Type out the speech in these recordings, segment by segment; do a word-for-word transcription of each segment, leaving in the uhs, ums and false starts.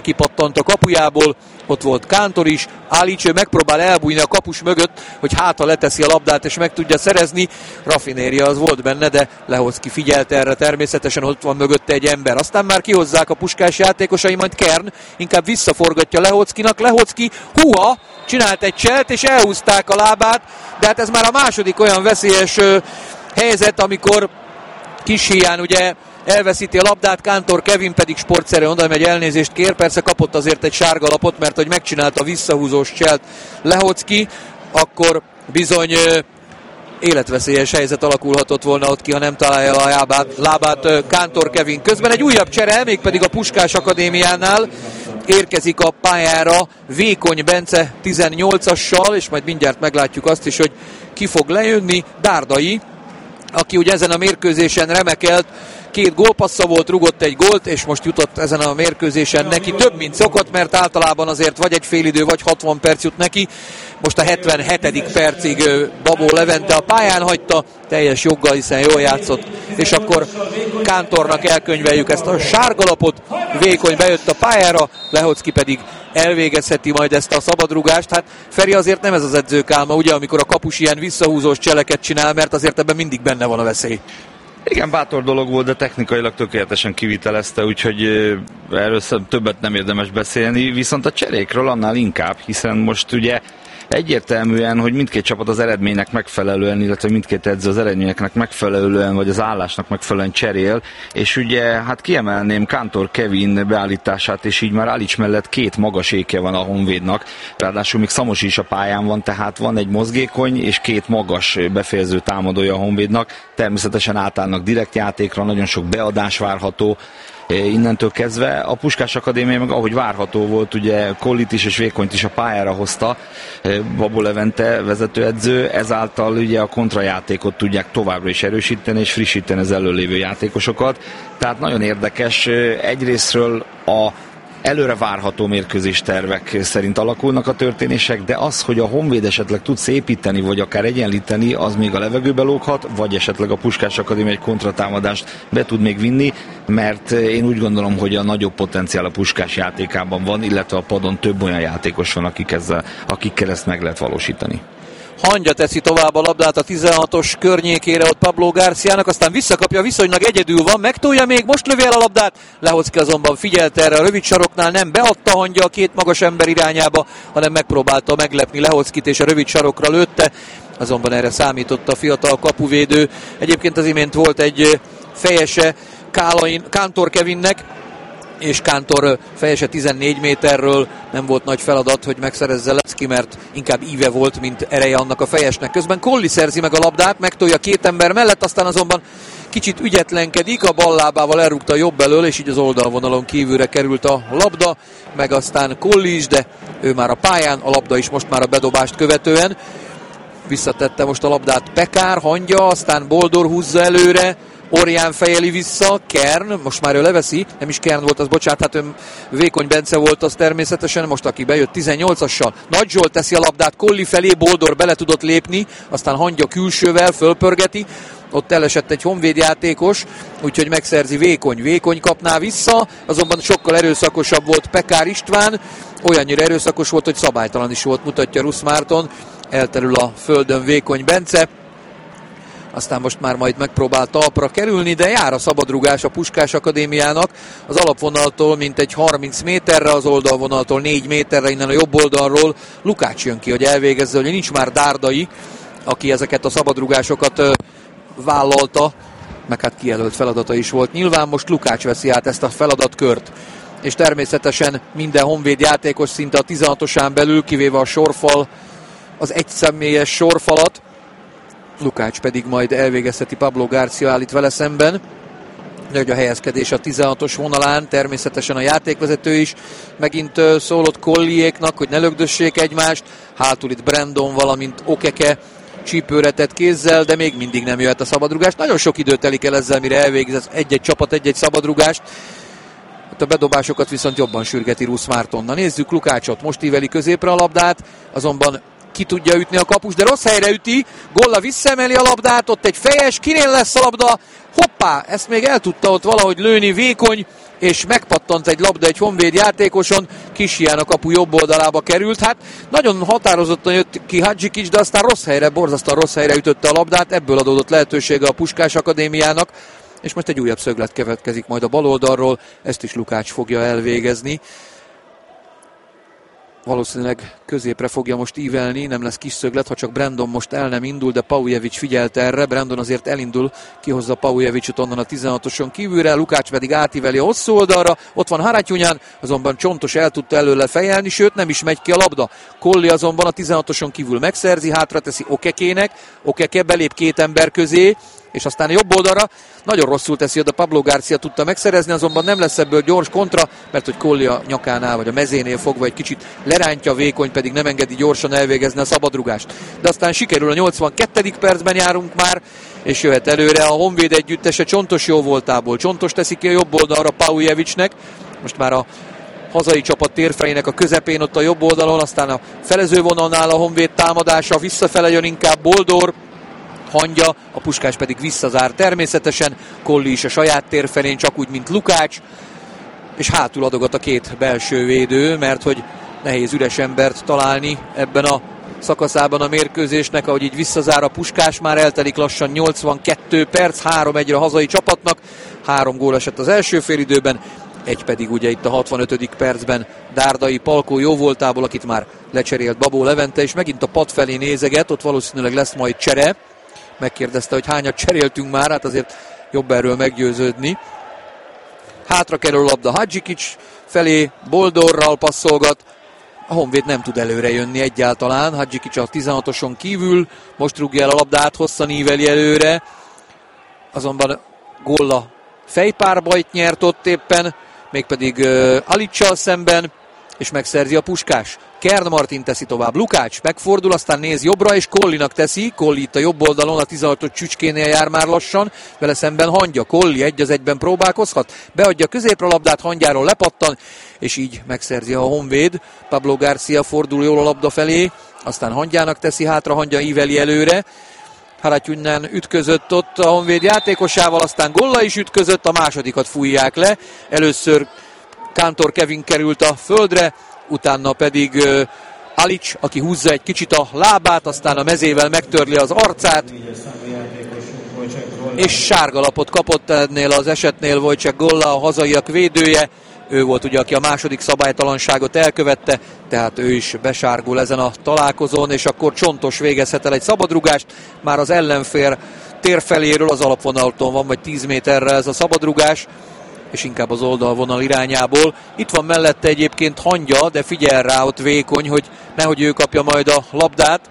kipattant a kapujából, ott volt Kántor is, Álics megpróbál elbújni a kapus mögött, hogy hátra leteszi a labdát és meg tudja szerezni. Rafinéria az volt benne, de Lehocki figyelt erre, természetesen ott van mögötte egy ember. Aztán már kihozzák a Puskás játékosai, majd Kern inkább visszaforgatja Lehockinak. Lehocki, húha, csinált egy cselt és elhúzták a lábát, de hát ez már a második olyan veszélyes ö, helyzet, amikor kis híján ugye elveszíti a labdát, Kántor Kevin pedig sportszerűen oda megy, elnézést kér, persze kapott azért egy sárga lapot, mert hogy megcsinálta a visszahúzós cselt Lehocki, akkor bizony ö, életveszélyes helyzet alakulhatott volna ott ki, ha nem találja a lábát, lábát ö, Kántor Kevin. Közben egy újabb csere, mégpedig a Puskás Akadémiánál érkezik a pályára Vékony Bence tizennyolcassal, és majd mindjárt meglátjuk azt is, hogy ki fog lejönni. Dárdai, aki ugye ezen a mérkőzésen remekelt, két gólpassza volt, rugott egy gólt, és most jutott ezen a mérkőzésen neki több, mint szokott, mert általában azért vagy egy félidő, vagy hatvan perc jut neki. Most a hetvenhetedik percig Babó Levente a pályán hagyta, teljes joggal, hiszen jól játszott, és akkor Kántornak elkönyveljük ezt a sárgalapot. Vékony bejött a pályára, Lehocki pedig elvégezheti majd ezt a szabadrugást. Hát Feri, azért nem ez az edzők álma, ugye, amikor a kapus ilyen visszahúzós cseleket csinál, mert azért ebben mindig benne van a veszély. Igen, bátor dolog volt, de technikailag tökéletesen kivitelezte, úgyhogy erről többet nem érdemes beszélni, viszont a cserékről annál inkább, hiszen most ugye egyértelműen, hogy mindkét csapat az eredménynek megfelelően, illetve mindkét edző az eredményeknek megfelelően, vagy az állásnak megfelelően cserél, és ugye hát kiemelném Kántor Kevin beállítását, és így már Álics mellett két magas éke van a Honvédnak, ráadásul még Szamos is a pályán van, tehát van egy mozgékony és két magas befejező támadója a Honvédnak, természetesen átállnak direkt játékra, nagyon sok beadás várható innentől kezdve. A Puskás Akadémia meg ahogy várható volt, ugye Kollit is és Vékonyt is a pályára hozta Babó Levente vezetőedző, ezáltal ugye a kontrajátékot tudják továbbra is erősíteni és frissíteni az előlévő játékosokat. Tehát nagyon érdekes, egyrésztről a előre várható mérkőzés tervek szerint alakulnak a történések, de az, hogy a Honvéd esetleg tud szépíteni, vagy akár egyenlíteni, az még a levegőbe lóghat, vagy esetleg a Puskás Akadémia egy kontratámadást be tud még vinni, mert én úgy gondolom, hogy a nagyobb potenciál a Puskás játékában van, illetve a padon több olyan játékos van, akik ezzel, akikkel ezt meg lehet valósítani. Hangya teszi tovább a labdát a tizenhatos környékére ott Pablo Garciának, aztán visszakapja, viszonylag egyedül van, megtolja még, most lövi el a labdát, Lehocki azonban figyelt erre a rövid saroknál, nem beadta Hangya a két magas ember irányába, hanem megpróbálta meglepni Lehockit és a rövid sarokra lőtte, azonban erre számított a fiatal kapuvédő. Egyébként az imént volt egy fejese Kálain, Kántor Kevinnek, és Kántor fejese tizennégy méterről, nem volt nagy feladat, hogy megszerezze Lecki, mert inkább íve volt, mint ereje annak a fejesnek. Közben Kolli szerzi meg a labdát, megtolja két ember mellett, aztán azonban kicsit ügyetlenkedik, a bal lábával elrúgta jobb elől, és így az oldalvonalon kívülre került a labda, meg aztán Kolli is, de ő már a pályán, a labda is most már a bedobást követően. Visszatette most a labdát Pekár, Hangya, aztán Boldor húzza előre, Orján fejeli vissza, Kern, most már ő leveszi, nem is Kern volt az, bocsánat, hát ő Vékony Bence volt az természetesen, most aki bejött tizennyolcassal. Nagy Zsolt teszi a labdát Kolli felé, Boldor bele tudott lépni, aztán Hangya külsővel fölpörgeti, ott elesett egy Honvéd játékos, úgyhogy megszerzi Vékony. Vékony kapná vissza, azonban sokkal erőszakosabb volt Pekár István, olyannyira erőszakos volt, hogy szabálytalan is volt, mutatja Rusz Márton, elterül a földön Vékony Bence. Aztán most már majd megpróbál talpra kerülni, de jár a szabadrugás a Puskás Akadémiának. Az alapvonaltól mintegy harminc méterre, az oldalvonaltól négy méterre, innen a jobb oldalról Lukács jön ki, hogy elvégezze, hogy nincs már Dárdai, aki ezeket a szabadrugásokat ö, vállalta, meg hát kijelölt feladata is volt. Nyilván most Lukács veszi át ezt a feladatkört, és természetesen minden honvéd játékos szinte a tizenhatosán belül, kivéve a sorfal, az egyszemélyes sorfalat, Lukács pedig majd elvégezheti Pablo Garcia állít vele szemben. Hogy a helyezkedés a tizenhatos vonalán, természetesen a játékvezető is megint szólott Kolliéknak, hogy ne lögdössék egymást. Hátul itt Brandon, valamint Okeke csípőre tett kézzel, de még mindig nem jöhet a szabadrugás. Nagyon sok idő telik el ezzel, mire elvégez egy-egy csapat egy-egy szabadrugást. A bedobásokat viszont jobban sürgeti Rusz Márton. Na nézzük Lukácsot, most íveli középre a labdát, azonban ki tudja ütni a kapus, de rossz helyre üti, Golla visszaemeli a labdát, ott egy fejes, kinél lesz a labda, hoppá, ezt még el tudta ott valahogy lőni Vékony, és megpattant egy labda egy honvéd játékoson, Kisián a kapu jobb oldalába került. Hát nagyon határozottan jött ki Hadzsikics, de aztán rossz helyre, borzasztóan rossz helyre ütötte a labdát, ebből adódott lehetősége a Puskás Akadémiának, és most egy újabb szöglet következik majd a bal oldalról, ezt is Lukács fogja elvégezni. Valószínűleg középre fogja most ívelni, nem lesz kis szöglet, ha csak Brandon most el nem indul, de Paujevic figyelt erre, Brandon azért elindul, kihozza Paujevicot onnan a tizenhatoson kívülre, Lukács pedig átíveli a hosszú oldalra, ott van Haratyunyán, azonban Csontos el tudta előle fejelni, sőt nem is megy ki a labda. Kolli azonban a tizenhatoson kívül megszerzi, hátra teszi Okekének, Okeke belép két ember közé, és aztán a jobb oldalra nagyon rosszul teszi, oda Pablo Garcia tudta megszerezni, azonban nem lesz ebből gyors kontra, mert hogy Kolli a nyakánál vagy a mezénél fogva egy kicsit lerántja, Vékony pedig nem engedi gyorsan elvégezni a szabadrugást. De aztán sikerül, a nyolcvankettedik percben járunk már, és jöhet előre a Honvéd együttese Csontos jó voltából. Csontos teszi ki a jobb oldalra Paujevicnek, most már a hazai csapat térfelének a közepén ott a jobb oldalon, aztán a felezővonalnál a Honvéd támadása, visszafele jön inkább Boldor, Hangya, a Puskás pedig visszazár természetesen, Kolli is a saját térfelén, csak úgy, mint Lukács, és hátul adogat a két belső védő, mert hogy nehéz üres embert találni ebben a szakaszában a mérkőzésnek, ahogy így visszazár a Puskás, már eltelik lassan nyolcvankettő perc, három egyre a hazai csapatnak, három gól esett az első félidőben, egy pedig ugye itt a hatvanötödik percben Dárdai Palkó jóvoltából, akit már lecserélt Babó Levente, és megint a pad felé nézeget, ott valószínűleg lesz majd csere. Megkérdezte, hogy hányat cseréltünk már, hát azért jobb erről meggyőződni. Hátra kerül a labda Hadzsikics felé, Boldorral passzolgat, a Honvéd nem tud előre jönni egyáltalán, Hadzsikics a tizenhatoson kívül, most rúgja el a labdát, hosszan íveli előre, azonban Golla fejpárbajt nyert ott éppen, mégpedig uh, Alicsal szemben, és megszerzi a Puskás. Kern Martin teszi tovább, Lukács megfordul, aztán néz jobbra, és Kollinak teszi, Kolli itt a jobb oldalon, a tizenhatos csücskénél jár már lassan, vele szemben Hangya, Kolli egy az egyben próbálkozhat, beadja középre a labdát, Hangyáról lepattan, és így megszerzi a Honvéd. Pablo Garcia fordul jól a labda felé, aztán Hangyának teszi hátra, Hangya íveli előre, Haratyunyán ütközött ott a Honvéd játékosával, aztán Golla is ütközött, a másodikat fújják le, először Kántor Kevin került a földre, utána pedig uh, Alics, aki húzza egy kicsit a lábát, aztán a mezével megtörli az arcát, és sárgalapot kapott ennél az esetnél Wojciech Golla, a hazaiak védője. Ő volt ugye, aki a második szabálytalanságot elkövette, tehát ő is besárgul ezen a találkozón, és akkor Csontos végezhet el egy szabadrugást, már az ellenfél térfeléről, az alapvonaltól van, vagy tíz méterre ez a szabadrugás, és inkább az oldalvonal irányából. Itt van mellette egyébként Hangya, de figyel rá ott Vékony, hogy nehogy ő kapja majd a labdát.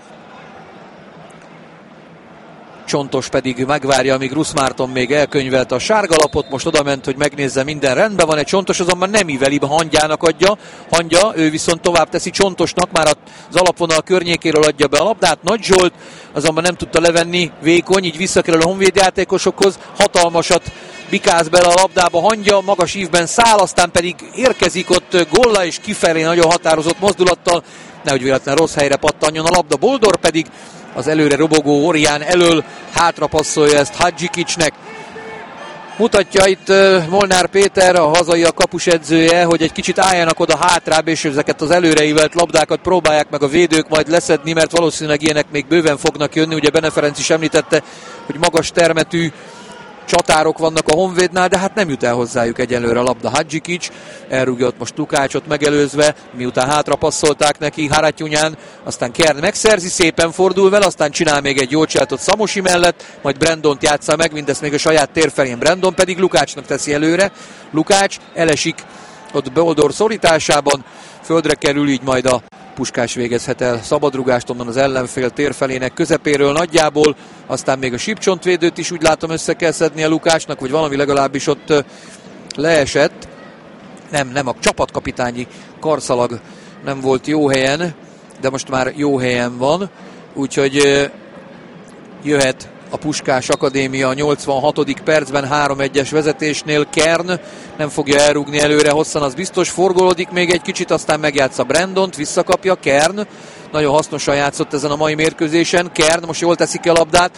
Csontos pedig megvárja, amíg Rusz Márton még elkönyvelte a sárgalapot, most oda ment, hogy megnézze, minden rendben van, egy Csontos azonban nem íveli, Hangyának adja, Hangya, ő viszont tovább teszi Csontosnak, már az alapvonal környékéről adja be a labdát, Nagy Zsolt azonban nem tudta levenni, Vékony, így visszakerül a Honvéd játékosokhoz, hatalmasat bikáz bele a labdába Hangya, magas ívben száll, aztán pedig érkezik ott Golla, és kifelé nagyon határozott mozdulattal, nehogy véletlen rossz helyre pattanjon a labda, Boldor pedig az előre robogó Orián elől hátra passzolja ezt Hadzsikicsnek. Mutatja itt uh, Molnár Péter, a hazai a kapusedzője, hogy egy kicsit álljanak oda hátrább, és ezeket az előreívelt labdákat próbálják meg a védők majd leszedni, mert valószínűleg ilyenek még bőven fognak jönni. Ugye Bene Ferenc is említette, hogy magas termetű csatárok vannak a Honvédnál, de hát nem jut el hozzájuk egyelőre a labda. Hadzsikics elrúgja ott most Lukácsot megelőzve, miután hátra passzolták neki Haratyunyán, aztán Kern megszerzi, szépen fordul vele, aztán csinál még egy jó cseltot Szamosi mellett, majd Brandont játsza meg, mindezt még a saját térfelén, Brandon pedig Lukácsnak teszi előre. Lukács elesik ott Boldor szorításában, földre kerül, így majd a Puskás végezhet el szabadrugást onnan az ellenfél térfelének közepéről nagyjából, aztán még a sípcsontvédőt is úgy látom össze kell szednie Lukácsnak, vagy valami legalábbis ott leesett. Nem, nem, a csapatkapitányi karszalag nem volt jó helyen, de most már jó helyen van, úgyhogy jöhet a Puskás Akadémia a nyolcvanhatodik percben három egyes vezetésnél. Kern nem fogja elrúgni előre hosszan, az biztos, forgolódik még egy kicsit, aztán megjátsza Brandont, visszakapja Kern, nagyon hasznosan játszott ezen a mai mérkőzésen. Kern most jól teszik el a labdát,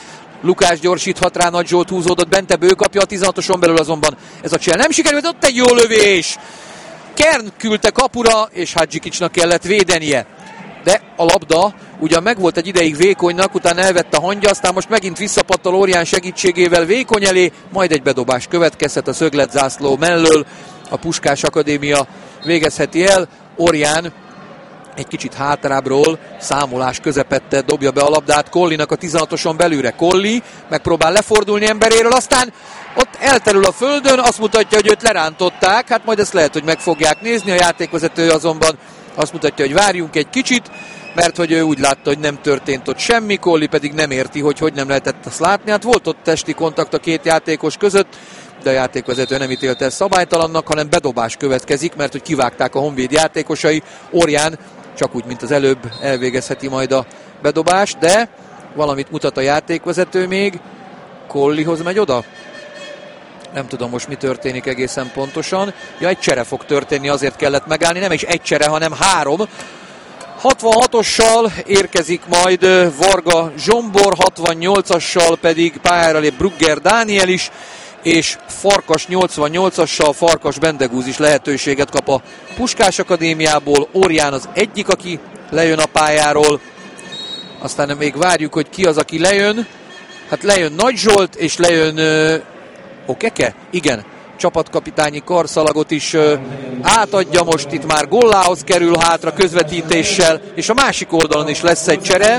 Lukás gyorsíthat rá, Nagy Zsolt húzódott bente, Bő kapja a tizenhatoson belül, azonban ez a csel nem sikerült, ott egy jó lövés. Kern küldte kapura, és Hadzsikicsnak kellett védenie. De a labda ugyan megvolt egy ideig Vékonynak, utána elvette a hangja, aztán most megint visszapattal Órián segítségével Vékony elé, majd egy bedobás következhet a szögletzászló mellől. A Puskás Akadémia végezheti el, Órián egy kicsit hátrábbról, számolás közepette dobja be a labdát Kollinak a tizenhatoson belülre. Kolli megpróbál lefordulni emberéről, aztán ott elterül a földön, azt mutatja, hogy őt lerántották, hát majd ezt lehet, hogy meg fogják nézni, a játékvezető azonban azt mutatja, hogy várjunk egy kicsit, mert hogy ő úgy látta, hogy nem történt ott semmi, Kolli pedig nem érti, hogy hogy nem lehetett azt látni. Hát volt ott testi kontakt a két játékos között, de a játékvezető nem ítélte ezt szabálytalannak, hanem bedobás következik, mert hogy kivágták a Honvéd játékosai. Órián csak úgy, mint az előbb elvégezheti majd a bedobást, de valamit mutat a játékvezető még. Kollihoz megy oda? Nem tudom most mi történik egészen pontosan. Ja, egy csere fog történni, azért kellett megállni, nem is egy csere, hanem három. hatvanhatossal érkezik majd Varga Zsombor, hatvannyolcassal pedig pályára lép Brugger Dániel is, és Farkas nyolcvannyolcassal Farkas Bendegúz is lehetőséget kap a Puskás Akadémiából. Órián az egyik, aki lejön a pályáról. Aztán még várjuk, hogy ki az, aki lejön. Hát lejön Nagy Zsolt, és lejön uh, Okeke? Igen. Csapatkapitányi karszalagot is uh, átadja most, itt már Gollához kerül hátra közvetítéssel, és a másik oldalon is lesz egy csere.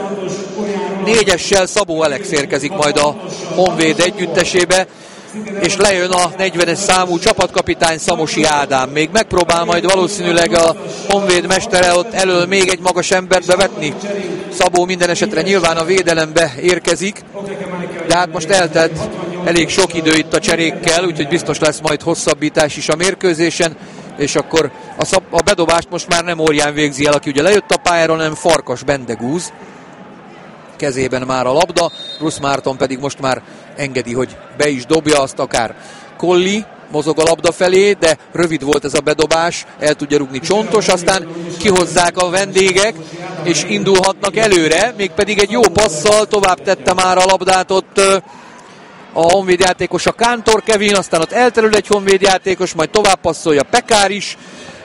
Négyessel Szabó Alex érkezik majd a Honvéd együttesébe, és lejön a negyvenes számú csapatkapitány Szamosi Ádám. Még megpróbál majd valószínűleg a Honvéd mestere ott elől még egy magas embert bevetni. Szabó minden esetre nyilván a védelembe érkezik, de hát most eltelt elég sok idő itt a cserékkel, úgyhogy biztos lesz majd hosszabbítás is a mérkőzésen, és akkor a, szab- a bedobást most már nem Órián végzi el, aki ugye lejött a pályáról, hanem Farkas Bendegúz. Kezében már a labda, Rusz Márton pedig most már engedi, hogy be is dobja azt akár Kolli, mozog a labda felé, de rövid volt ez a bedobás, el tudja rúgni Csontos, aztán kihozzák a vendégek, és indulhatnak előre, mégpedig egy jó passzal tovább tette már a labdát ott a Honvéd játékos, a Kántor Kevin, aztán ott elterül egy Honvéd játékos, majd tovább passzolja Pekár is,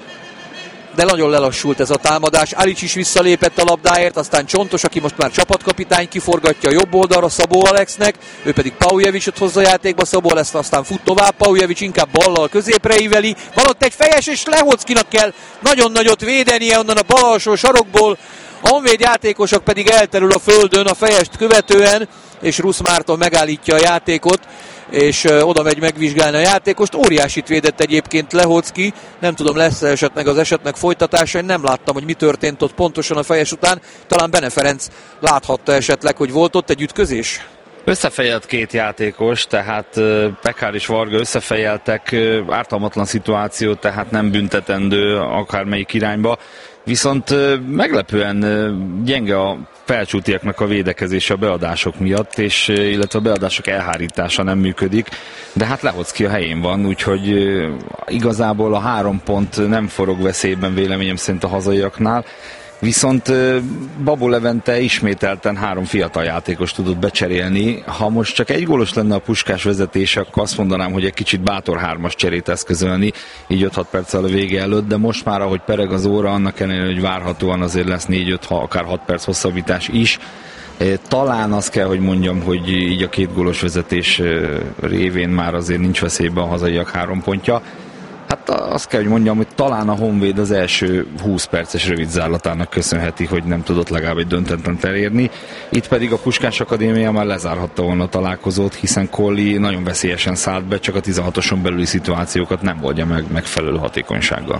de nagyon lelassult ez a támadás. Alics is visszalépett a labdáért, aztán Csontos, aki most már csapatkapitány, kiforgatja a jobb oldalra Szabó Alexnek, ő pedig Paujevicsot hozza játékba, Szabó Alex aztán fut tovább, Paujevics inkább ballal középre íveli, van ott egy fejes, és Lehockinak kell nagyon nagyot védenie onnan a bal alsó sarokból, a Honvéd játékosok pedig elterül a földön a fejest követően, és Rusz Márton megállítja a játékot, és ö, oda megy megvizsgálni a játékost. Óriásit védett egyébként Lehocki, nem tudom, lesz esetleg az esetnek folytatása, én nem láttam, hogy mi történt ott pontosan a fejes után, talán Bene Ferenc láthatta esetleg, hogy volt ott egy ütközés? Összefejelt két játékos, tehát uh, Pekár és Varga összefejeltek, uh, ártalmatlan szituáció, tehát nem büntetendő akármelyik irányba. Viszont uh, meglepően uh, gyenge a felcsútiaknak a védekezése a beadások miatt, és uh, illetve a beadások elhárítása nem működik, de hát Lehocki a helyén van, úgyhogy uh, igazából a három pont nem forog veszélyben véleményem szerint a hazaiaknál. Viszont Babó Levente ismételten három fiatal játékos tudott becserélni. Ha most csak egy gólos lenne a Puskás vezetése, akkor azt mondanám, hogy egy kicsit bátor hármas cserét eszközölni, így öt-hat perccel a vége előtt, de most már, ahogy pereg az óra, annak ellenére, hogy várhatóan azért lesz négy-öt, ha akár hat perc hosszabbítás is. Talán azt kell, hogy mondjam, hogy így a két gólos vezetés révén már azért nincs veszélyben a hazaiak három pontja. Hát azt kell, hogy mondjam, hogy talán a Honvéd az első húsz perces rövid zárlatának köszönheti, hogy nem tudott legalább egy döntetlent elérni. Itt pedig a Puskás Akadémia már lezárhatta volna a találkozót, hiszen Kolli nagyon veszélyesen szállt be, csak a tizenhatoson belüli szituációkat nem oldja meg megfelelő hatékonysággal.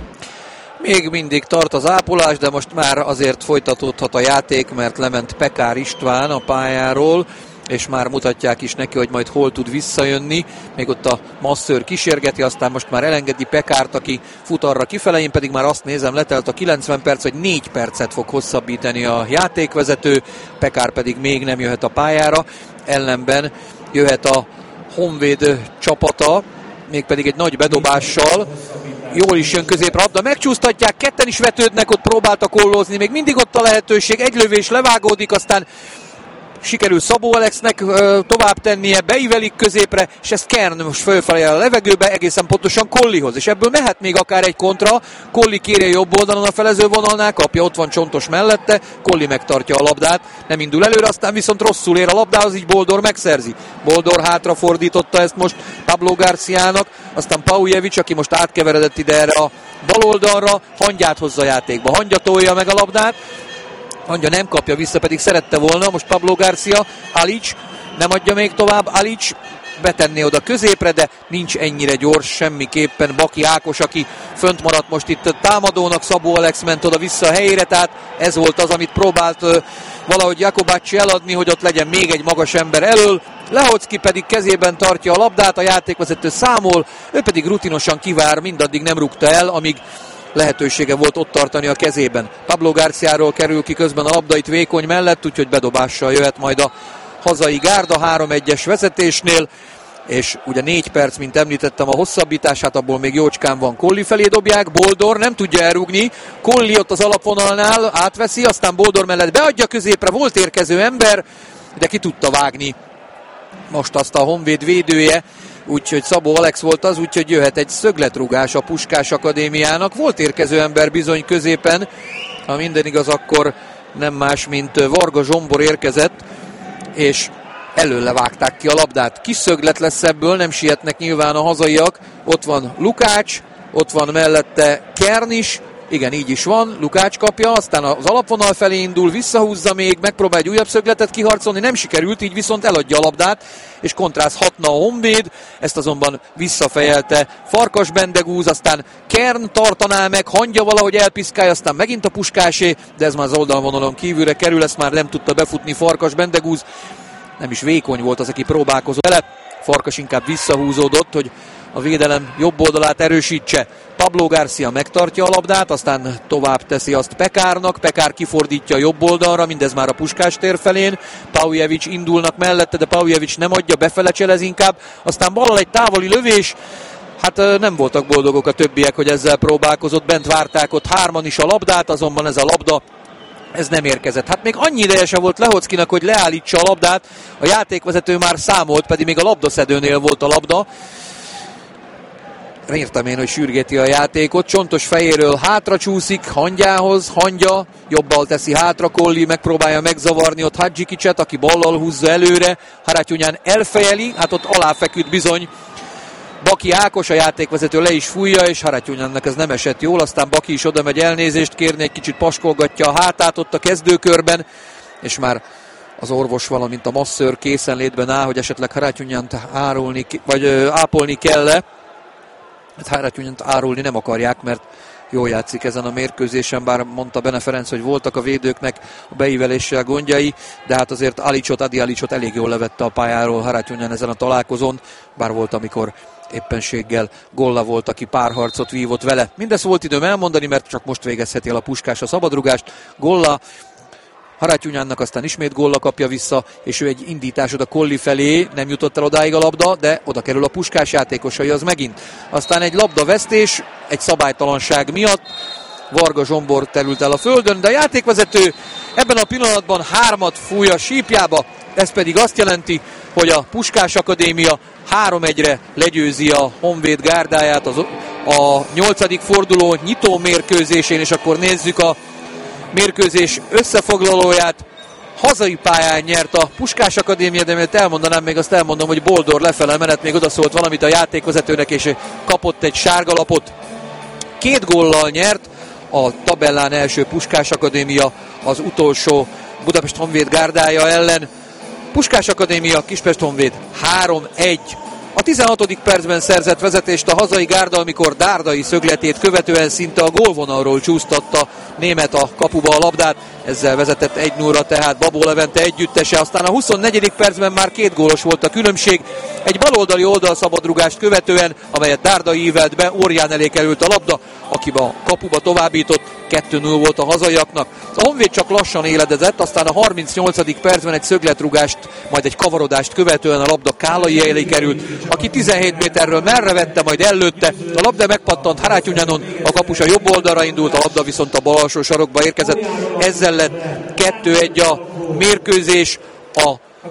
Még mindig tart az ápolás, de most már azért folytatódhat a játék, mert lement Pekár István a pályáról, és már mutatják is neki, hogy majd hol tud visszajönni. Még ott a masszőr kísérgeti, aztán most már elengedi Pekárt, aki fut arra kifele, én pedig már azt nézem, letelt a kilencven perc, hogy négy percet fog hosszabbítani a játékvezető, Pekár pedig még nem jöhet a pályára, ellenben jöhet a Honvéd csapata, mégpedig egy nagy bedobással, jól is jön középre, labda megcsúsztatják, ketten is vetődnek, ott próbáltak ollózni, még mindig ott a lehetőség, egy lövés levágódik, aztán sikerül Szabó Alexnek ö, tovább tennie, beívelik középre, és ez Kern most fölfelé a levegőbe, egészen pontosan Collihoz, és ebből mehet még akár egy kontra. Colli kéri jobb oldalon a felező vonalnál, kapja, ott van Csontos mellette, Colli megtartja a labdát, nem indul előre, aztán viszont rosszul ér a labdához, így Boldor megszerzi. Boldor hátra fordította ezt most Pablo Garciának, aztán Paujevic, aki most átkeveredett ide erre a bal oldalra, Hangyát hozza játékba, Hangya tolja meg a labdát, Hangya nem kapja vissza, pedig szerette volna, most Pablo Garcia, Alic nem adja még tovább, Alic betenné oda középre, de nincs ennyire gyors semmiképpen. Baki Ákos, aki fönt maradt most itt támadónak, Szabó Alex ment oda vissza a helyére, tehát ez volt az, amit próbált uh, valahogy Jakobacci eladni, hogy ott legyen még egy magas ember elől. Lehocki pedig kezében tartja a labdát, a játékvezető számol, ő pedig rutinosan kivár, mindaddig nem rúgta el, amíg lehetősége volt ott tartani a kezében. Pablo Garciáról kerül ki közben a labda itt vékony mellett, úgyhogy bedobással jöhet majd a hazai gárda három egyes vezetésnél, és ugye négy perc, mint említettem, a hosszabbítás, hát abból még jócskán van. Colli felé dobják, Boldor nem tudja elrúgni, Colli ott az alapvonalnál átveszi, aztán Boldor mellett beadja középre, volt érkező ember, de ki tudta vágni most azt a Honvéd védője, úgyhogy Szabó Alex volt az, úgyhogy jöhet egy szögletrugás a Puskás Akadémiának. Volt érkező ember bizony középen, ha minden igaz, akkor nem más, mint Varga Zsombor érkezett, és előle vágták ki a labdát. Kis szöglet lesz ebből, nem sietnek nyilván a hazaiak. Ott van Lukács, ott van mellette Kern is, igen, így is van, Lukács kapja, aztán az alapvonal felé indul, visszahúzza még, megpróbál egy újabb szögletet kiharcolni, nem sikerült, így viszont eladja a labdát, és kontrázhatna a Honvéd, ezt azonban visszafejelte Farkas Bendegúz, aztán Kern tartaná meg, Hangya valahogy elpiszkálja, aztán megint a Puskásé, de ez már az oldalvonalon kívülre kerül, ezt már nem tudta befutni Farkas Bendegúz, nem is vékony volt az, aki próbálkozott vele, Farkas inkább visszahúzódott, hogy a védelem jobb oldalát erősítse. Pablo Garcia megtartja a labdát, aztán tovább teszi azt Pekárnak, Pekár kifordítja a jobb oldalra, mindez már a Puskás tér felén, Paujevic indulnak mellette, de Paujevic nem adja, befele cselez inkább, aztán ballal egy távoli lövés, hát nem voltak boldogok a többiek, hogy ezzel próbálkozott, bent várták ott hárman is a labdát, azonban ez a labda ez nem érkezett. Hát még annyi ideje se volt Lehockinak, hogy leállítsa a labdát, a játékvezető már számolt, pedig még a labdaszedőnél volt a labda. Értem én, hogy sürgeti a játékot. Csontos fejéről hátra csúszik Hangyához, Hangya jobbal teszi hátra, Colli megpróbálja megzavarni ott Hadzsikicset, aki ballal húzza előre, Haratyunyan elfejeli, hát ott aláfeküdt bizony Baki Ákos, a játékvezető le is fújja, és Haratyunyannak ez nem esett jól, aztán Baki is oda megy elnézést kérni, egy kicsit paskolgatja a hátát ott a kezdőkörben, és már az orvos, valamint a masszőr készenlétben áll, hogy esetleg Haratyunyant árulni, vagy ö, ápolni kell-e. Hát Haratyunyant árulni nem akarják, mert jól játszik ezen a mérkőzésen, bár mondta Bene Ferenc, hogy voltak a védőknek a beíveléssel gondjai, de hát azért Alicot, Adi Alicot elég jól levette a pályáról Haratyunyan ezen a találkozón, bár volt, amikor éppenséggel Golla volt, aki párharcot vívott vele. Mindezt volt időm elmondani, mert csak most végezheti el a Puskás a szabadrugást. Golla Haratyunyannak, aztán ismét Golla kapja vissza, és ő egy indítás oda Colli felé, nem jutott el odáig a labda, de oda kerül a Puskás játékosai, az megint. Aztán egy labdavesztés, egy szabálytalanság miatt, Varga Zsombor terült el a földön, de a játékvezető ebben a pillanatban hármat fúj a sípjába, ez pedig azt jelenti, hogy a Puskás Akadémia három egyre legyőzi a Honvéd gárdáját az, a nyolcadik forduló nyitó mérkőzésén, és akkor nézzük a mérkőzés összefoglalóját. Hazai pályán nyert a Puskás Akadémia, de mert elmondanám, még azt elmondom, hogy Boldor lefele menet még odaszólt valamit a játékvezetőnek, és kapott egy sárgalapot. Két góllal nyert a tabellán első Puskás Akadémia az utolsó Budapest Honvéd gárdája ellen. Puskás Akadémia, Kispest Honvéd három egy. A tizenhatodik percben szerzett vezetést a hazai gárda, amikor Dárdai szögletét követően szinte a gólvonalról csúsztatta német a kapuba a labdát. Ezzel vezetett egy nullra tehát Babó Levente együttese. Aztán a huszonnegyedik percben már két gólos volt a különbség. Egy baloldali oldalszabadrugást követően, amelyet Dárdai ívelt be, Órián elé került a labda, aki a kapuba továbbított. kettő null volt a hazaiaknak. A Honvéd csak lassan éledezett, aztán a harmincnyolcadik percben egy szögletrugást, majd egy kavarodást követően a labda Kálai elé került, aki tizenhét méterről merre vette, majd ellőtte. A labda megpattant Haratyunyanon, a kapus a jobb oldalra indult, a labda viszont a bal alsó sarokba érkezett. Ezzel lett kettő egy a mérkőzés. a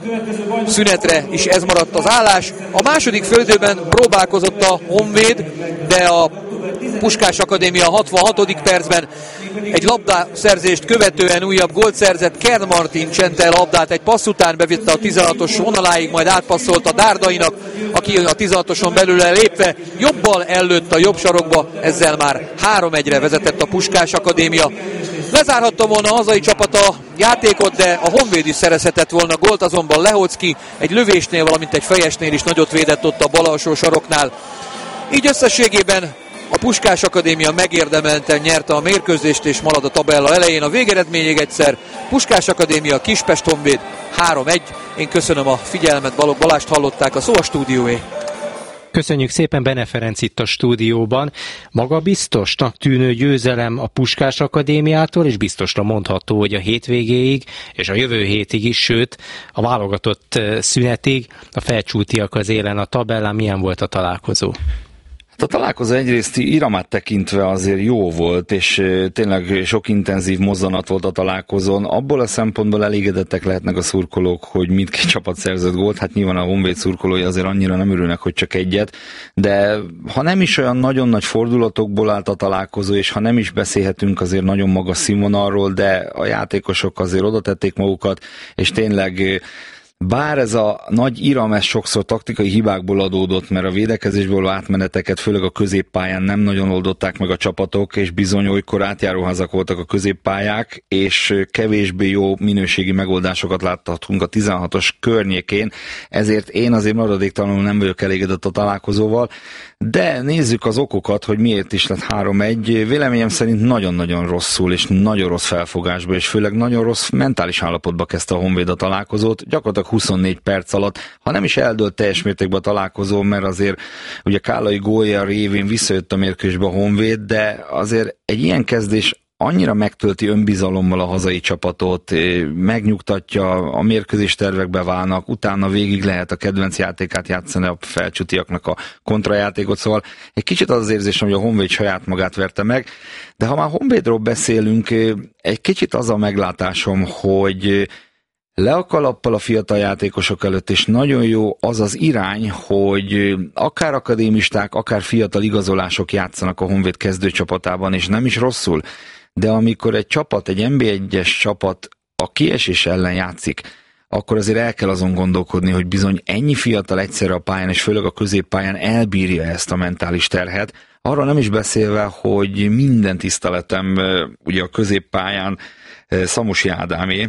szünetre is ez maradt az állás. A második félidőben próbálkozott a Honvéd, de a Puskás Akadémia hatvanhatodik percben egy labdaszerzést követően újabb gólt szerzett. Kern Martin csente el labdát, egy passz után bevitte a tizenhatos vonaláig, majd átpasszolt a Dárdainak, aki a tizenhatoson belül lépve jobbal ellőtt a jobb sarokba, ezzel már három egyre vezetett a Puskás Akadémia. Lezárhatta volna a hazai csapat a játékot, de a Honvéd is szerezhetett volna gólt, azonban Lehocki egy lövésnél, valamint egy fejesnél is nagyot védett ott a bal alsó saroknál. Így összességében a Puskás Akadémia megérdemelten nyerte a mérkőzést, és marad a tabella elején. A végeredmény még egyszer: Puskás Akadémia, Kispest Honvéd három egy. Én köszönöm a figyelmet, Balogh Balást hallották, a szó a stúdióé. Köszönjük szépen, Bene Ferenc itt a stúdióban. Maga biztosnak tűnő győzelem a Puskás Akadémiától, és biztosra mondható, hogy a hétvégéig és a jövő hétig is, sőt a válogatott szünetig a felcsútiak az élen a tabellán. Milyen volt a találkozó? Hát a találkozó egyrészt iramát tekintve azért jó volt, és tényleg sok intenzív mozzanat volt a találkozón. Abból a szempontból elégedettek lehetnek a szurkolók, hogy mindkét csapat szerzett gólt. Hát nyilván a Honvéd szurkolói azért annyira nem örülnek, hogy csak egyet, de ha nem is olyan nagyon nagy fordulatokból állt a találkozó, és ha nem is beszélhetünk azért nagyon magas színvonalról, de a játékosok azért oda tették magukat, és tényleg bár ez a nagy iram, ez sokszor taktikai hibákból adódott, mert a védekezésből átmeneteket, főleg a középpályán nem nagyon oldották meg a csapatok, és bizony olykor átjáróházak voltak a középpályák, és kevésbé jó minőségi megoldásokat láthatunk a tizenhatos környékén, ezért én azért maradéktalanul nem vagyok elégedett a találkozóval, de nézzük az okokat, hogy miért is lett három egy. Véleményem szerint nagyon-nagyon rosszul, és nagyon rossz felfogásba, és főleg nagyon rossz mentális állapotba kezdte a Honvéd a találkozót, gyakorlatilag huszonnégy perc alatt, ha nem is eldőlt teljes mértékben a találkozó, mert azért ugye Kállai gólja révén visszajött a mérkőzésbe a Honvéd, de azért egy ilyen kezdés annyira megtölti önbizalommal a hazai csapatot, megnyugtatja, a mérkőzés tervekbe válnak, utána végig lehet a kedvenc játékát játszani a felcsutiaknak a kontrajátékot, szóval egy kicsit az az érzésem, hogy a Honvéd saját magát verte meg, de ha már Honvédról beszélünk, egy kicsit az a meglátásom, hogy le a kalappal a fiatal játékosok előtt, és nagyon jó az az irány, hogy akár akadémisták, akár fiatal igazolások játszanak a Honvéd kezdőcsapatában, és nem is rosszul, de amikor egy csapat, egy en bé egyes csapat a kiesés ellen játszik, akkor azért el kell azon gondolkodni, hogy bizony ennyi fiatal egyszerre a pályán, és főleg a középpályán elbírja ezt a mentális terhet. Arra nem is beszélve, hogy minden tiszteletem ugye a középpályán Szamosi Ádámé,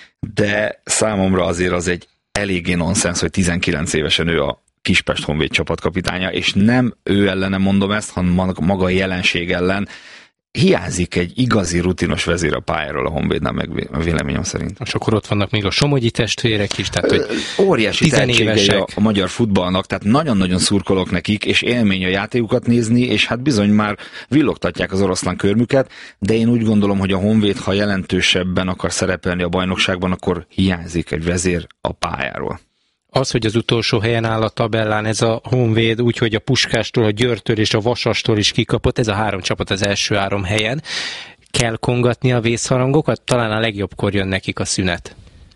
de számomra azért az egy eléggé nonsens, hogy tizenkilenc évesen ő a Kispest Honvéd csapatkapitánya, és nem ő ellene mondom ezt, hanem maga a jelenség ellen. Hiányzik egy igazi rutinos vezér a pályáról a Honvédnál, meg a véleményem szerint. És akkor ott vannak még a Somogyi testvérek is, tehát hogy óriási tehetségei a, a magyar futballnak, tehát nagyon-nagyon szurkolok nekik, és élmény a játékukat nézni, és hát bizony már villogtatják az oroszlán körmüket, de én úgy gondolom, hogy a Honvéd, ha jelentősebben akar szerepelni a bajnokságban, akkor hiányzik egy vezér a pályáról. Az, hogy az utolsó helyen áll a tabellán ez a Honvéd, úgyhogy a Puskástól, a Győrtől és a Vasastól is kikapott, ez a három csapat az első három helyen. Kell kongatni a vészharangokat? Talán a legjobbkor jön nekik a szünet.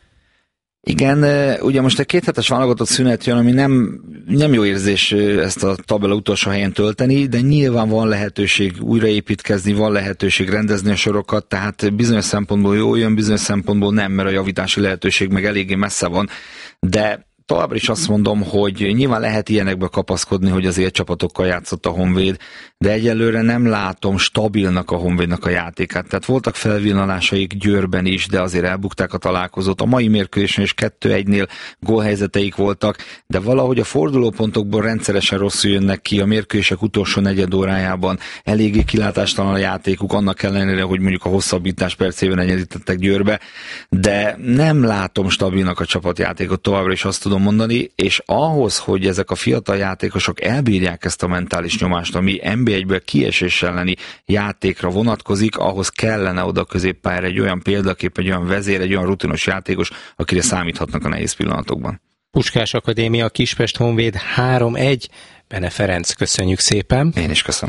Igen, ugye most egy kéthetes válogatott szünet jön, ami nem, nem jó érzés ezt a tabella utolsó helyen tölteni, de nyilván van lehetőség újraépítkezni, van lehetőség rendezni a sorokat, tehát bizonyos szempontból jó jön, bizonyos szempontból nem, mert a javítási lehetőség meg eléggé messze van, de továbbra is azt mondom, hogy nyilván lehet ilyenekbe kapaszkodni, hogy az élcsapatokkal játszott a Honvéd, de egyelőre nem látom stabilnak a Honvédnak a játékát. Tehát voltak felvillanásaik Győrben is, de azért elbukták a találkozót. A mai mérkőzésen is kettő egynél gólhelyzeteik voltak, de valahogy a fordulópontokból rendszeresen rosszul jönnek ki a mérkőzések utolsó negyed órájában. Eléggé kilátástalan a játékuk, annak ellenére, hogy mondjuk a hosszabbítás percében negyedítettek Győrbe, de nem látom stabilnak a csapatjátékot, továbbra is azt tudom mondani, és ahhoz, hogy ezek a fiatal játékosok elbírják ezt a mentális nyomást, ami en bé egyből kiesés elleni játékra vonatkozik, ahhoz kellene oda középpályára egy olyan példakép, egy olyan vezér, egy olyan rutinos játékos, akire számíthatnak a nehéz pillanatokban. Puskás Akadémia, Kispest Honvéd három egy. Bene Ferenc, köszönjük szépen. Én is köszönöm.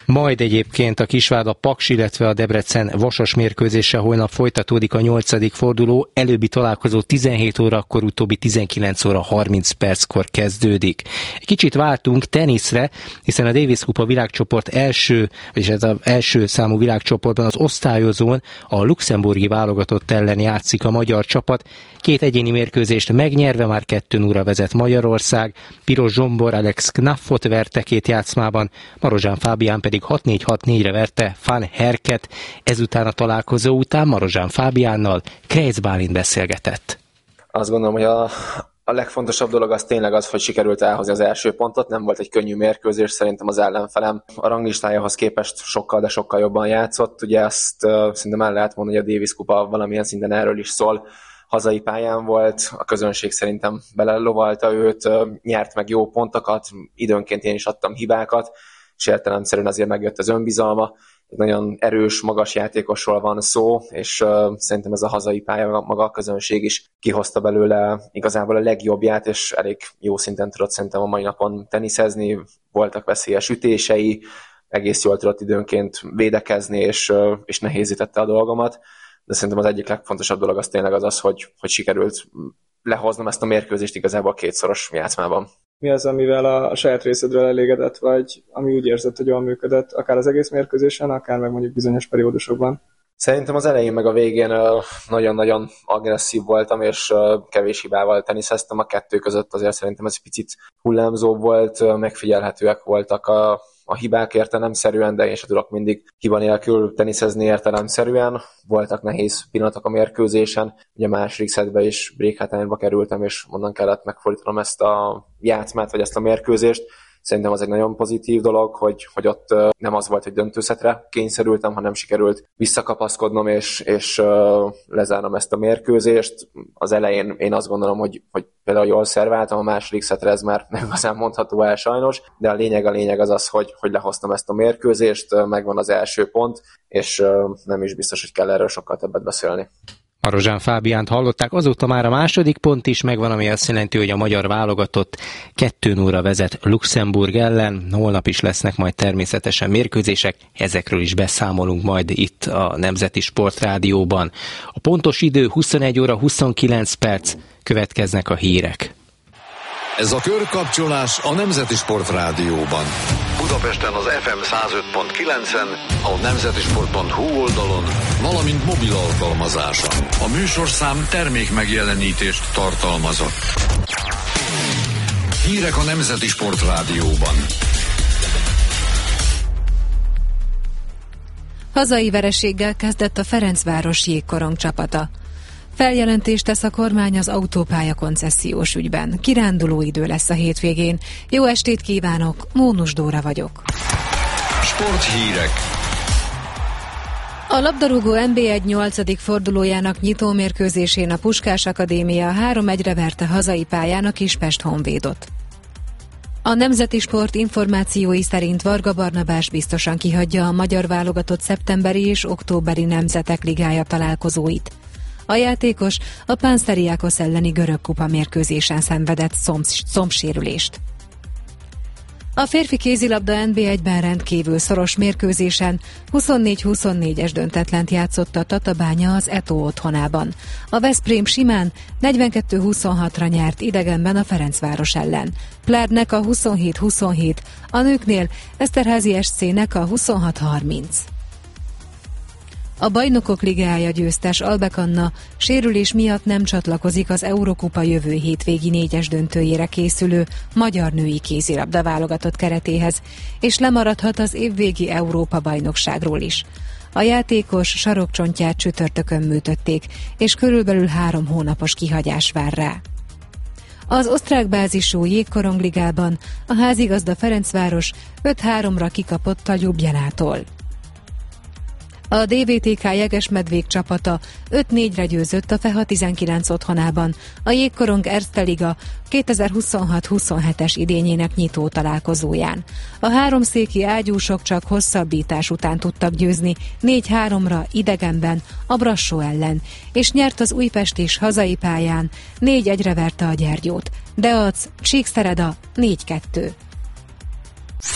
Majd egyébként a Kisvárda Paks, illetve a Debrecen Vasas mérkőzése holnap folytatódik a nyolcadik forduló. Előbbi találkozó tizenhét órakor, utóbbi tizenkilenc óra harminc perckor kezdődik. Egy kicsit váltunk teniszre, hiszen a Davis Kupa világcsoport első, vagyis ez az első számú világcsoportban az osztályozón a luxemburgi válogatott ellen játszik a magyar csapat. Két egyéni mérkőzést megnyerve már kettő nulla vezet Magyarország. Piros Zsombor Alex Knaffot verte két játszmában, Marozsán Fábián pedig hat négy hat négyre verte Van Herket. Ezután a találkozó után Marozsán Fábiánnal Krejc Bálint beszélgetett. Azt gondolom, hogy a, a legfontosabb dolog az tényleg az, hogy sikerült elhozni az első pontot. Nem volt egy könnyű mérkőzés, szerintem az ellenfelem a ranglistájához képest sokkal, de sokkal jobban játszott. Ugye azt uh, szerintem el lehet mondani, hogy a Davis Kupa valamilyen szinten erről is szól. Hazai pályán volt, a közönség szerintem belelovalta őt, nyert meg jó pontokat, időnként én is adtam hibákat, és értelemszerűen azért megjött az önbizalma. Egy nagyon erős, magas játékosról van szó, és uh, szerintem ez a hazai pálya, maga a közönség is kihozta belőle igazából a legjobbját, és elég jó szinten tudott szerintem a mai napon teniszezni, voltak veszélyes ütései, egész jól tudott időnként védekezni, és, uh, és nehézítette a dolgomat. De szerintem az egyik legfontosabb dolog az tényleg az az, hogy, hogy sikerült lehoznom ezt a mérkőzést igazából kétszoros játszmában. Mi az, amivel a, a saját részedről elégedett vagy, ami úgy érzed, hogy jól működött, akár az egész mérkőzésen, akár meg mondjuk bizonyos periódusokban? Szerintem az elején meg a végén nagyon-nagyon agresszív voltam, és kevés hibával teniszeztem. A kettő között azért szerintem ez picit hullámzóbb volt, megfigyelhetőek voltak a a hibák értelemszerűen, de én sem tudok mindig hiba nélkül teniszezni értelemszerűen. Voltak nehéz pillanatok a mérkőzésen, ugye a második szettbe is break hátrányba kerültem, és onnan kellett megfordítanom ezt a játszmát, vagy ezt a mérkőzést. Szerintem az egy nagyon pozitív dolog, hogy, hogy ott nem az volt, hogy döntőszetre kényszerültem, hanem sikerült visszakapaszkodnom, és, és uh, lezárnom ezt a mérkőzést. Az elején én azt gondolom, hogy, hogy például jól szerváltam, a második szetre ez már nem igazán mondható el sajnos, de a lényeg a lényeg az az, hogy, hogy lehoztam ezt a mérkőzést, megvan az első pont, és uh, nem is biztos, hogy kell erről sokkal többet beszélni. Marozsán Fábiánt hallották, azóta már a második pont is megvan, ami azt jelenti, hogy a magyar válogatott kettő nulla vezet Luxemburg ellen. Holnap is lesznek majd természetesen mérkőzések, ezekről is beszámolunk majd itt a Nemzeti Sportrádióban. A pontos idő huszonegy óra huszonkilenc perc, következnek a hírek. Ez a körkapcsolás a Nemzeti Sportrádióban. Budapesten az ef em száz öt pont kilencen, a nemzetisport pont hu oldalon, valamint mobil alkalmazáson. A műsorszám termék megjelenítést tartalmazott. Hírek a Nemzeti Sportrádióban. Hazai vereséggel kezdett a Ferencváros jégkorong csapata. Feljelentést tesz a kormány az autópálya koncesziós ügyben. Kiránduló idő lesz a hétvégén. Jó estét kívánok, Mónus Dóra vagyok. Sporthírek. A labdarúgó en bé egy nyolcadik fordulójának nyitómérkőzésén a Puskás Akadémia három egyre verte hazai pályán a Kispest Honvédot. A Nemzeti Sport információi szerint Varga Barnabás biztosan kihagyja a magyar válogatott szeptemberi és októberi Nemzetek Ligája találkozóit. A játékos a Pánszteriákos elleni görög kupa mérkőzésen szenvedett combsérülést. A férfi kézilabda en bé egyben rendkívül szoros mérkőzésen huszonnégy huszonnégyes döntetlent játszott a Tatabánya az Eto otthonában. A Veszprém simán negyvenkettő huszonhatra nyert idegenben a Ferencváros ellen. Plárnek a huszonhét huszonhét, a nőknél Eszterházy es cé-nek a huszonhat harminc. A Bajnokok Ligája győztes Albek Anna sérülés miatt nem csatlakozik az Eurokupa jövő hétvégi négyes döntőjére készülő magyar női kézilabda válogatott keretéhez, és lemaradhat az évvégi Európa-bajnokságról is. A játékos sarokcsontját csütörtökön műtötték, és körülbelül három hónapos kihagyás vár rá. Az osztrák bázisú jégkorongligában a házigazda Ferencváros öt háromra kikapott a Ljubljanától. A dé vé té ká Jegesmedvék csapata öt négyre győzött a Feha tizenkilenc otthonában, a Jégkorong Erste Liga kétezer-huszonhat huszonhetes idényének nyitó találkozóján. A háromszéki ágyúsok csak hosszabbítás után tudtak győzni négy háromra idegenben a Brassó ellen, és nyert az Újpest is hazai pályán, négy egyre verte a Gyergyót. Deac, Csíkszereda négy kettő.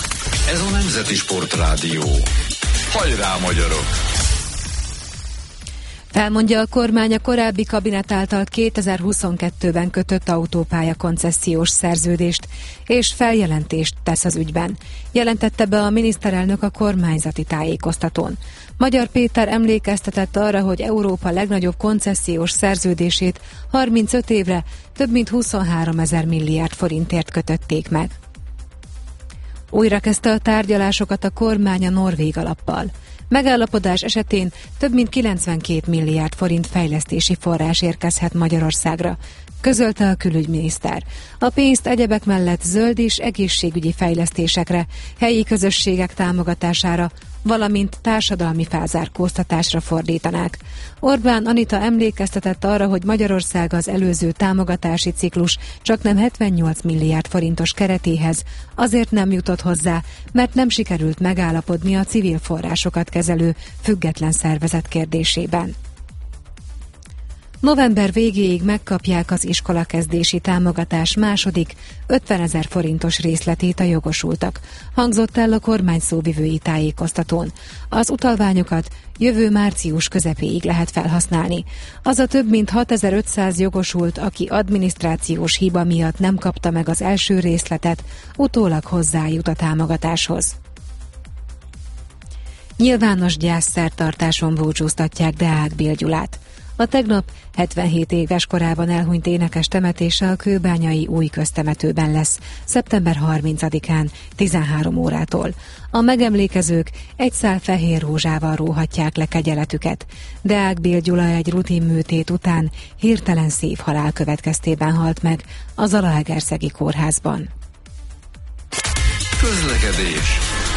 Ez a Nemzeti Sportrádió. Hajrá, magyarok! Felmondja a kormány a korábbi kabinet által kétezer-huszonkettőben kötött autópálya koncesziós szerződést, és feljelentést tesz az ügyben. Jelentette be a miniszterelnök a kormányzati tájékoztatón. Magyar Péter emlékeztetett arra, hogy Európa legnagyobb koncesziós szerződését harmincöt évre több mint huszonháromezer milliárd forintért kötötték meg. Újra kezdte a tárgyalásokat a kormány a norvég alappal. Megállapodás esetén több mint kilencvenkét milliárd forint fejlesztési forrás érkezhet Magyarországra, közölte a külügyminiszter. A pénzt egyebek mellett zöld és egészségügyi fejlesztésekre, helyi közösségek támogatására, valamint társadalmi felzárkóztatásra fordítanák. Orbán Anita emlékeztetett arra, hogy Magyarország az előző támogatási ciklus csaknem hetvennyolc milliárd forintos keretéhez azért nem jutott hozzá, mert nem sikerült megállapodni a civil forrásokat kezelő független szervezet kérdésében. November végéig megkapják az iskolakezdési támogatás második, ötvenezer forintos részletét a jogosultak, hangzott el a kormány szóvivői tájékoztatón. Az utalványokat jövő március közepéig lehet felhasználni. Az a több mint hatezer-ötszáz jogosult, aki adminisztrációs hiba miatt nem kapta meg az első részletet, utólag hozzájut a támogatáshoz. Nyilvános gyászszertartáson búcsúztatják Deák Bél Gyulát. A tegnap hetvenhét éves korában elhunyt énekes temetése a kőbányai új köztemetőben lesz, szeptember harmincadikán, tizenhárom órától. A megemlékezők egy szál fehér rózsával róhatják le kegyeletüket. Deák Bél Gyula egy rutin műtét után hirtelen szívhalál következtében halt meg a Zalaegerszegi kórházban. Közlekedés.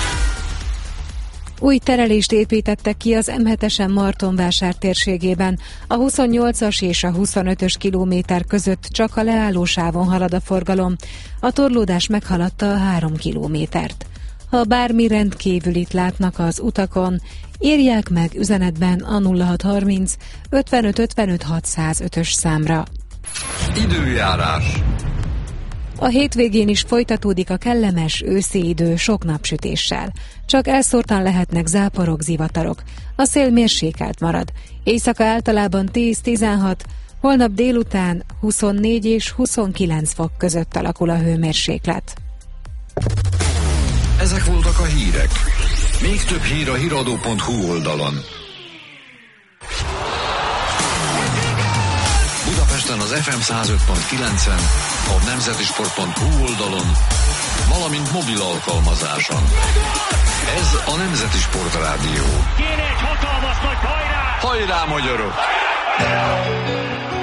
Új terelést építettek ki az em hetesen Martonvásár térségében. A huszonnyolcas és a huszonötös kilométer között csak a leállósávon halad a forgalom. A torlódás meghaladta a három kilométert. Ha bármi rendkívülit látnak az utakon, írják meg üzenetben a nulla hat harminc ötvenöt ötvenöt hatszázötös számra. Időjárás. A hétvégén is folytatódik a kellemes őszi idő sok napsütéssel. Csak elszórtan lehetnek záporok, zivatarok. A szél mérsékelt marad. Éjszaka általában tíz-tizenhat, holnap délután huszonnégy és huszonkilenc fok között alakul a hőmérséklet. Ezek voltak a hírek. Még több hír a híradó pont hu oldalon. Budapesten az ef em száz öt pont kilencen, a nemzetisport pont hu oldalon, valamint mobil alkalmazáson. Ez a Nemzeti Sportrádió. Kéne egy hatalmas nagy hajrá! Hajrá, magyarok!